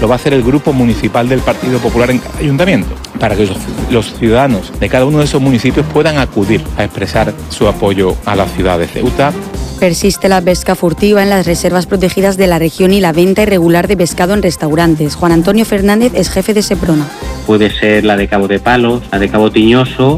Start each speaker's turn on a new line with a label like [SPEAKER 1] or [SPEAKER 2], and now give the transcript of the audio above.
[SPEAKER 1] lo va a hacer el grupo municipal del Partido Popular en cada ayuntamiento, para que los ciudadanos de cada uno de esos municipios puedan acudir a expresar su apoyo a la ciudad de Ceuta.
[SPEAKER 2] Persiste la pesca furtiva en las reservas protegidas de la región y la venta irregular de pescado en restaurantes. Juan Antonio Fernández es jefe de Seprona.
[SPEAKER 3] Puede ser la de Cabo de Palos, la de Cabo Tiñoso